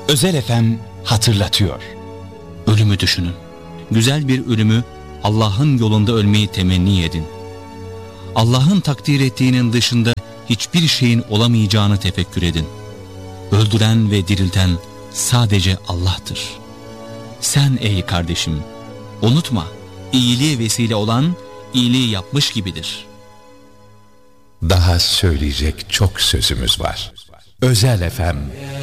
Özel FM hatırlatıyor. Ölümü düşünün. Güzel bir ölümü, Allah'ın yolunda ölmeyi temenni edin. Allah'ın takdir ettiğinin dışında hiçbir şeyin olamayacağını tefekkür edin. Öldüren ve dirilten sadece Allah'tır. Sen ey kardeşim, unutma, iyiliğe vesile olan iyiliği yapmış gibidir. Daha söyleyecek çok sözümüz var. Özel FM